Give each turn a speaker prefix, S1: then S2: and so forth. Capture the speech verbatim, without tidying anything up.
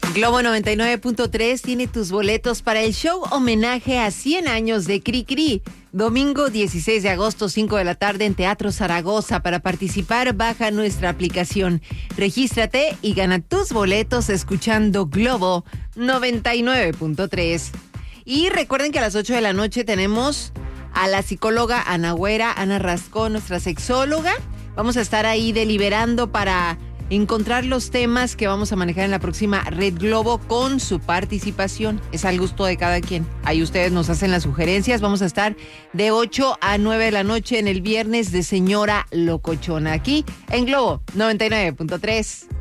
S1: Globo noventa y nueve punto tres tiene tus boletos para el show homenaje a cien años de Cri Cri. Domingo dieciséis de agosto, cinco de la tarde en Teatro Zaragoza. Para participar, baja nuestra aplicación. Regístrate y gana tus boletos escuchando Globo noventa y nueve punto tres. Y recuerden que a las ocho de la noche tenemos a la psicóloga Ana Güera, Ana Rascón, nuestra sexóloga. Vamos a estar ahí deliberando para encontrar los temas que vamos a manejar en la próxima Red Globo con su participación. Es al gusto de cada quien. Ahí ustedes nos hacen las sugerencias. Vamos a estar de ocho a nueve de la noche en el viernes de Señora Locochona, aquí en Globo noventa y nueve punto tres.